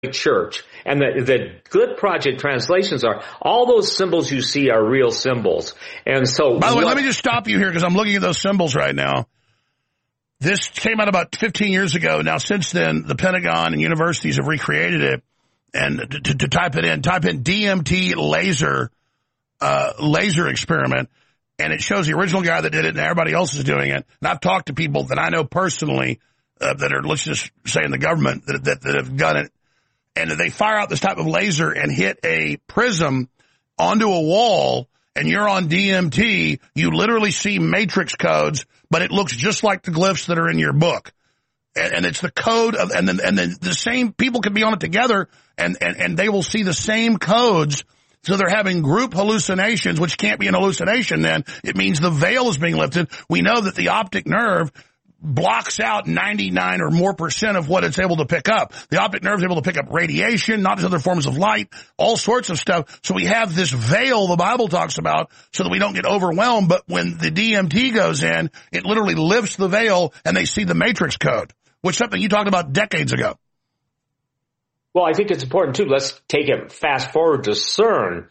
church. And the Glyph Project translations are, all those symbols you see are real symbols. And so, by the way, let me just stop you here because I'm looking at those symbols right now. This came out about 15 years ago. Now, since then, the Pentagon and universities have recreated it. And to type in DMT laser experiment, and it shows the original guy that did it and everybody else is doing it. And I've talked to people that I know personally that are, let's just say, in the government that have done it. And they fire out this type of laser and hit a prism onto a wall, and you're on DMT. You literally see matrix codes, but it looks just like the glyphs that are in your book. And it's the code of, and then the same people can be on it together, and they will see the same codes. So they're having group hallucinations, which can't be an hallucination then. It means the veil is being lifted. We know that the optic nerve blocks out 99 or more % of what it's able to pick up. The optic nerve is able to pick up radiation, not just other forms of light, all sorts of stuff. So we have this veil the Bible talks about so that we don't get overwhelmed. But when the DMT goes in, it literally lifts the veil and they see the matrix code, which is something you talked about decades ago. Well, I think it's important too. Let's take it fast forward to CERN,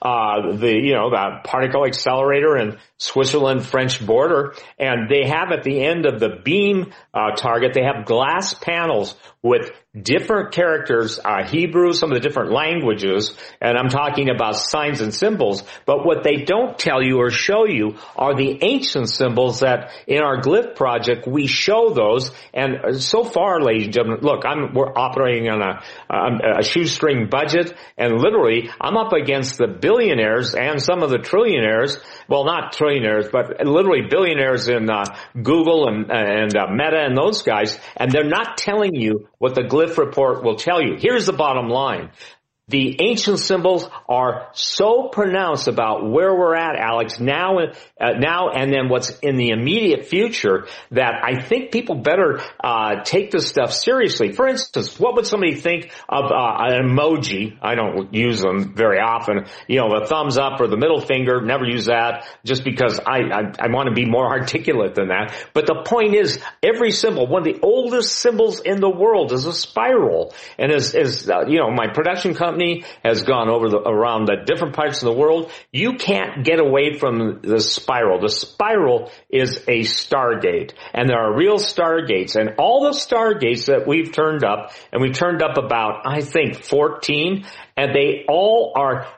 the particle accelerator in Switzerland French border, and they have at the end of the beam target, they have glass panels with different characters, Hebrew, some of the different languages, and I'm talking about signs and symbols. But what they don't tell you or show you are the ancient symbols that in our Glyph Project we show those. And so far, ladies and gentlemen, look, we're operating on a shoestring budget, and literally I'm up against the billionaires and some of the trillionaires. Well, not trillionaires, but literally billionaires in Google and Meta and those guys, and they're not telling you what the Glyph report will tell you. Here's the bottom line. The ancient symbols are so pronounced about where we're at, Alex, now and then what's in the immediate future, that I think people better take this stuff seriously. For instance, what would somebody think of an emoji? I don't use them very often. The thumbs up or the middle finger, never use that just because I want to be more articulate than that. But the point is, every symbol, one of the oldest symbols in the world is a spiral. And as my production company has gone around the different parts of the world. You can't get away from the spiral. The spiral is a stargate, and there are real stargates, and all the stargates that we've turned up, and we turned up about, I think, 14, and they all are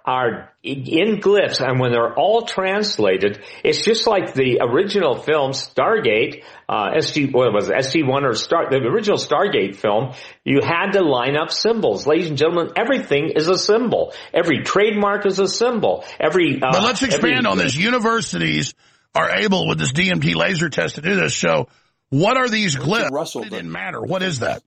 in glyphs, and when they're all translated, it's just like the original film Stargate, SG1 or the original Stargate film. You had to line up symbols. Ladies and gentlemen, everything is a symbol. Every trademark is a symbol. But let's expand on this. Universities are able, with this DMT laser test, to do this. So what are these glyphs? Russell, it didn't matter. What is that?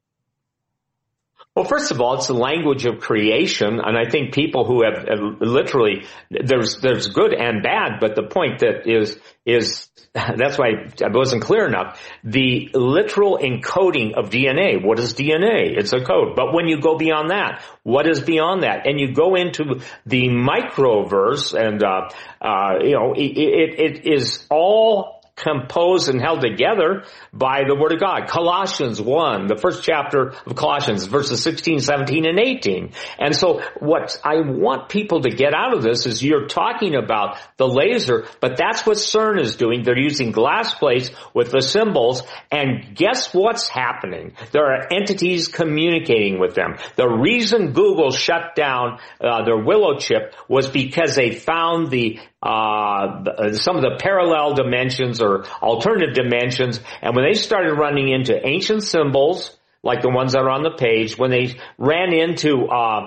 Well, first of all, it's the language of creation, and I think people who have literally, there's good and bad, but the point that is that's why I wasn't clear enough. The literal encoding of DNA. What is DNA? It's a code. But when you go beyond that, what is beyond that? And you go into the microverse, and it is all composed and held together by the Word of God. Colossians 1, the first chapter of Colossians, verses 16, 17, and 18. And so what I want people to get out of this is you're talking about the laser, but that's what CERN is doing. They're using glass plates with the symbols, and guess what's happening? There are entities communicating with them. The reason Google shut down their Willow chip was because they found some of the parallel dimensions or alternative dimensions, and when they started running into ancient symbols like the ones that are on the page, when they ran into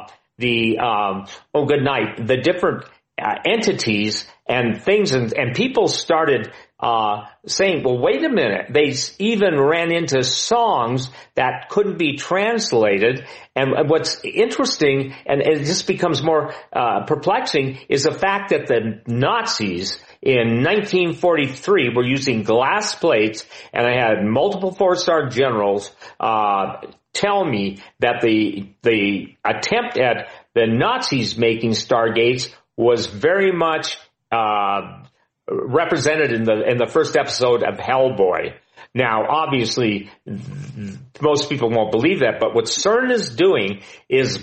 the different entities and things, and people started saying, well, wait a minute. They even ran into songs that couldn't be translated. And what's interesting, and it just becomes more perplexing, is the fact that the Nazis in 1943 were using glass plates, and I had multiple four-star generals tell me that the attempt at the Nazis making stargates was very much represented in the first episode of Hellboy. Now, obviously, most people won't believe that, but what CERN is doing is